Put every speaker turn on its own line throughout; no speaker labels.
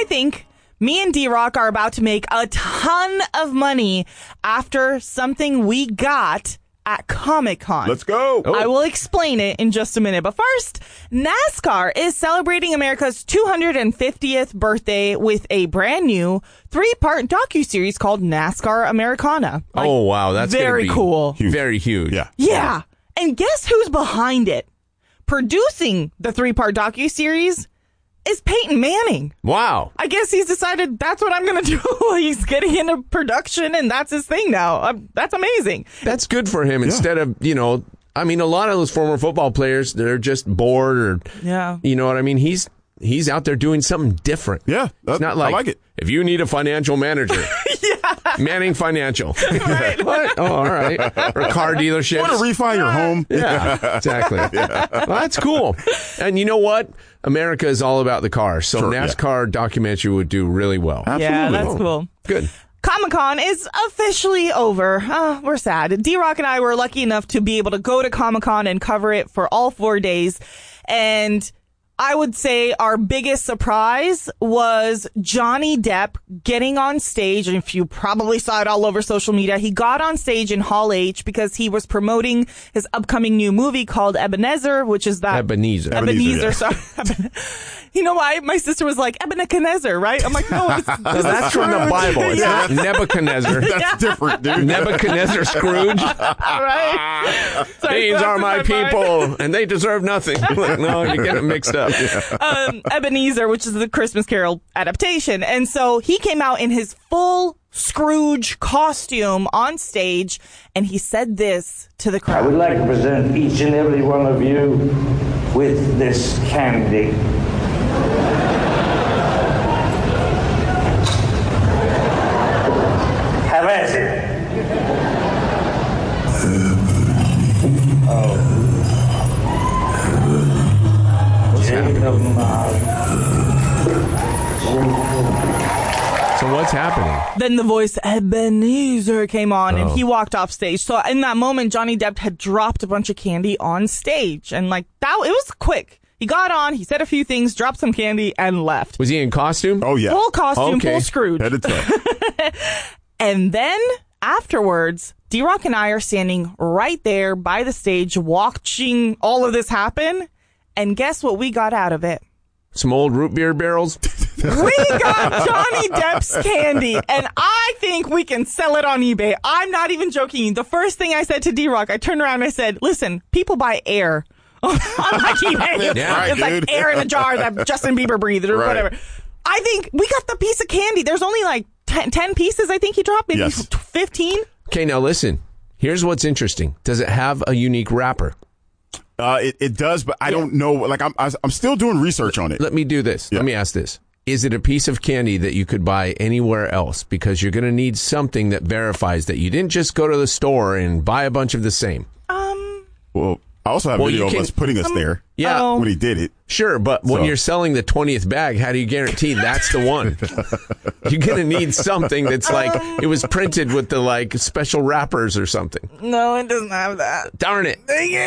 I think me and D-Rock are about to make a ton of money after something we got at Comic-Con.
Let's go.
I will explain it in just a minute. But first, NASCAR is celebrating America's 250th birthday with a brand new 3-part docuseries called NASCAR Americana.
Oh, wow. That's
very cool.
Huge. Very huge.
Yeah. And guess who's behind it? Producing the 3-part docuseries is Peyton Manning.
Wow.
I guess he's decided that's what I'm going to do. He's getting into production, and that's his thing now. That's amazing.
That's good for him. Instead of, I mean, a lot of those former football players, they're just bored or, you know what I mean? He's out there doing something different.
Yeah.
It's not like,
I like it.
If you need a financial manager, Manning Financial.
Right.
What? Oh, all right. Or car dealership.
Want to refi your home?
Yeah, exactly. Well, that's cool. And you know what? America is all about the car. So NASCAR documentary would do really well.
Absolutely.
Yeah, that's cool.
Good.
Comic-Con is officially over. We're sad. D-Rock and I were lucky enough to be able to go to Comic-Con and cover it for all 4 days. And I would say our biggest surprise was Johnny Depp getting on stage. And if you probably saw it all over social media, he got on stage in Hall H because he was promoting his upcoming new movie called Ebenezer, which is that... Ebenezer, sorry. You know why? My sister was like, Ebenezer, right? I'm like, no,
that's from the Bible. It's not Nebuchadnezzar.
That's different, dude.
Nebuchadnezzar Scrooge.
Right?
These are my people, and they deserve nothing. No, you get it mixed up.
Ebenezer, which is the Christmas Carol adaptation. And so he came out in his full Scrooge costume on stage, and he said this to the crowd.
I would like to present each and every one of you with this candy. Have at it.
So what's happening?
Then the voice Ebenezer came on, and he walked off stage. So in that moment, Johnny Depp had dropped a bunch of candy on stage, and it was quick. He got on, he said a few things, dropped some candy, and left.
Was he in costume?
Oh, yeah.
Full costume, full Scrooge.
Head to toe.
And then afterwards, D-Rock and I are standing right there by the stage watching all of this happen. And guess what we got out of it?
Some old root beer barrels?
We got Johnny Depp's candy, and I think we can sell it on eBay. I'm not even joking. The first thing I said to D-Rock, I turned around and I said, listen, people buy air on my eBay.
Yeah,
it's like air in a jar that Justin Bieber breathed or whatever. I think we got the piece of candy. There's only like 10 pieces, I think he dropped, maybe 15.
Okay, now listen. Here's what's interesting. Does it have a unique wrapper?
It does, but I don't know. Like I'm still doing research on it.
Let me do this. Let me ask this. Is it a piece of candy that you could buy anywhere else? Because you're going to need something that verifies that you didn't just go to the store and buy a bunch of the same.
Well, I also have video of us putting us there.
Yeah.
When he did it.
Sure, but when you're selling the 20th bag, how do you guarantee that's the one? You're going to need something that's like, it was printed with the special wrappers or something.
No, it doesn't have that.
Darn it.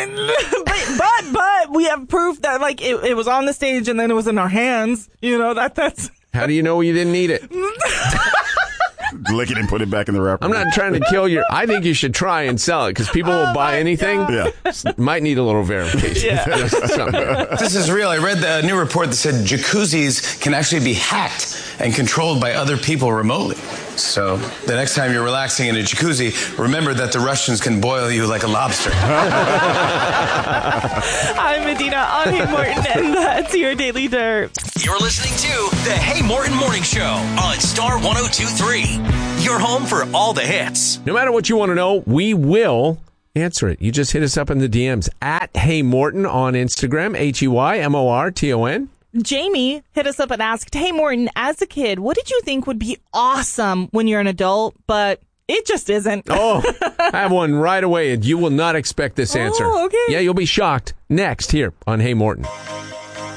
but we have proof that it was on the stage and then it was in our hands. You know, that's...
How do you know you didn't need it?
Lick it and put it back in the wrapper.
I'm not trying to kill your... I think you should try and sell it because people will buy anything.
Yeah.
Might need a little verification.
This is real. I read the new report that said jacuzzis can actually be hacked and controlled by other people remotely. So the next time you're relaxing in a jacuzzi, remember that the Russians can boil you like a lobster.
I'm Medina on Hey Morton, and that's your Daily Dirt.
You're listening to the Hey Morton Morning Show on Star 102.3. Your home for all the hits.
No matter what you want to know, we will answer it. You just hit us up in the DMs at Hey Morton on Instagram, HEYMORTON.
Jamie hit us up and asked, hey, Morton, as a kid, what did you think would be awesome when you're an adult, but it just isn't?
Oh, I have one right away, and you will not expect this answer.
Oh, okay.
Yeah, you'll be shocked. Next here on Hey Morton.